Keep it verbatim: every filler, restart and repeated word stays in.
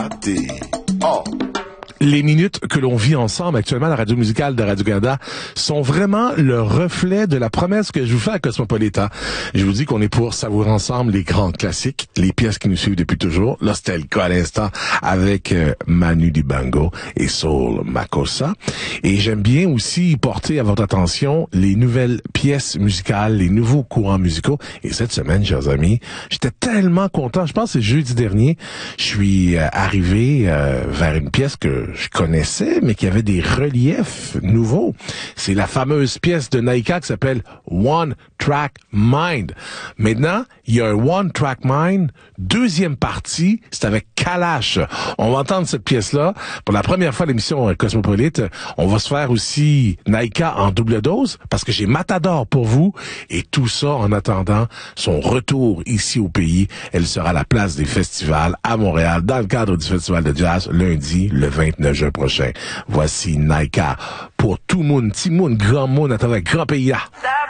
Oh. Les minutes que l'on vit ensemble actuellement à la radio musicale de Radio-Canada sont vraiment le reflet de la promesse que je vous fais à Cosmopolitan. Je vous dis qu'on est pour savourer ensemble les grands classiques, les pièces qui nous suivent depuis toujours. Là, c'était le cas à l'instant avec euh, Manu Dibango et Soul Makossa. Et j'aime bien aussi porter à votre attention les nouvelles pièces musicales, les nouveaux courants musicaux. Et cette semaine, chers amis, j'étais tellement content. Je pense que c'est jeudi dernier, je suis euh, arrivé euh, vers une pièce que je connaissais, mais qui avait des reliefs nouveaux. C'est la fameuse pièce de Naïka qui s'appelle One Track Mind. Maintenant, il y a un One Track Mind. Deuxième partie, c'est avec Kalash. On va entendre cette pièce-là. Pour la première fois à l'émission Cosmopolite, on va se faire aussi Naïka en double dose, parce que j'ai Matador pour vous. Et tout ça en attendant son retour ici au pays. Elle sera à la place des festivals à Montréal, dans le cadre du Festival de Jazz, lundi, le vingt-neuf juin prochain. Voici Naïka pour tout le monde, petit monde, grand monde à travers grand pays là.